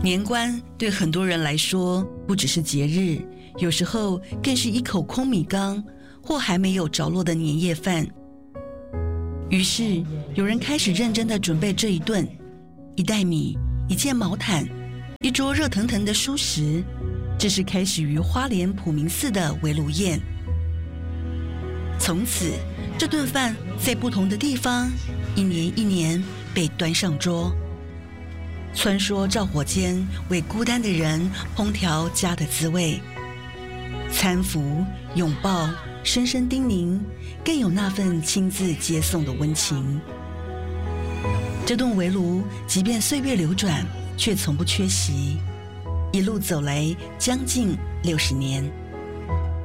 年关对很多人来说不只是节日，有时候更是一口空米缸或还没有着落的年夜饭。于是有人开始认真地准备这一顿，一袋米，一件毛毯，一桌热腾腾的蔬食。这是开始于花莲普明寺的围炉宴。从此这顿饭在不同的地方一年一年被端上桌，穿梭灶火间，为孤单的人烹调家的滋味。搀扶、拥抱、深深叮咛，更有那份亲自接送的温情。这顿围炉，即便岁月流转，却从不缺席。一路走来将近60年。